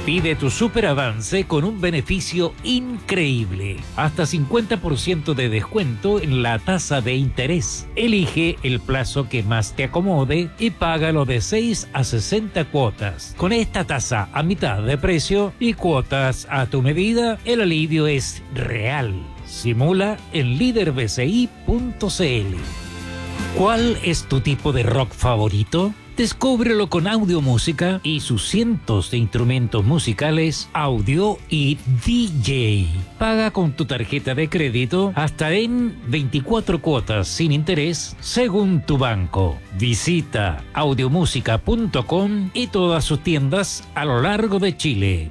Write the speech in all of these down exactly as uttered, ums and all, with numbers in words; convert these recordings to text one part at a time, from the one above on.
Pide tu super avance con un beneficio increíble. Hasta cincuenta por ciento de descuento en la tasa de interés. Elige el plazo que más te acomode y págalo de seis a sesenta cuotas. Con esta tasa a mitad de precio y cuotas a tu medida, el alivio es real. Simula en líder b c i punto c l. ¿Cuál es tu tipo de rock favorito? Descúbrelo con Audiomúsica y sus cientos de instrumentos musicales, audio y D J. Paga con tu tarjeta de crédito hasta en veinticuatro cuotas sin interés según tu banco. Visita audiomúsica punto com y todas sus tiendas a lo largo de Chile.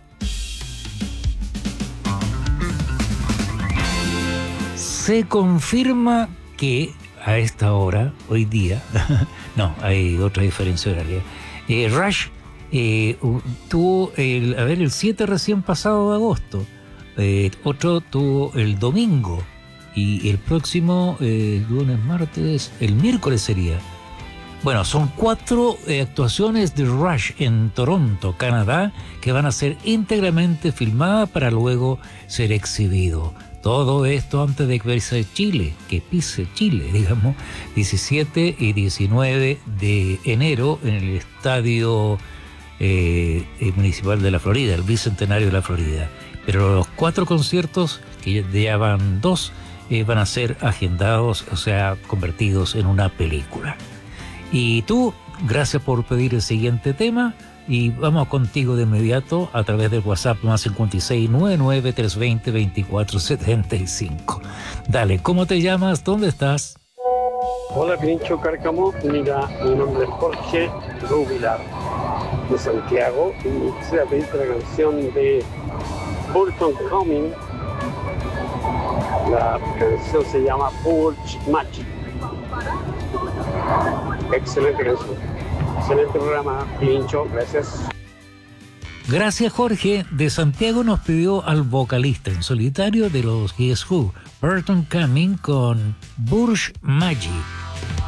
Se confirma que a esta hora, hoy día, no, hay otra diferencia horaria. Eh, Rush eh, tuvo, el, a ver, el siete recién pasado de agosto. Eh, otro tuvo el domingo. Y el próximo, eh, lunes, martes, el miércoles sería. Bueno, son cuatro eh, actuaciones de Rush en Toronto, Canadá, que van a ser íntegramente filmadas para luego ser exhibido. Todo esto antes de que pise Chile, que pise Chile, digamos, diecisiete y diecinueve de enero en el Estadio eh, Municipal de la Florida, el Bicentenario de la Florida. Pero los cuatro conciertos, que ya van dos, eh, van a ser agendados, o sea, convertidos en una película. Y tú, gracias por pedir el siguiente tema. Y vamos contigo de inmediato a través del WhatsApp más cincuenta y seis, noventa y nueve, trescientos veinte, veinticuatro setenta y cinco. Dale, ¿cómo te llamas? ¿Dónde estás? Hola, Pirincho Cárcamo. Mira, mi nombre es Jorge Rubilar, de Santiago. Y quisiera pedirte la canción de Burton Coming. La canción se llama Porch Magic. Excelente canción. Excelente programa, Pirincho, gracias. Gracias, Jorge. De Santiago nos pidió al vocalista en solitario de los Guess Who, Burton Cumming, con Burch Magic.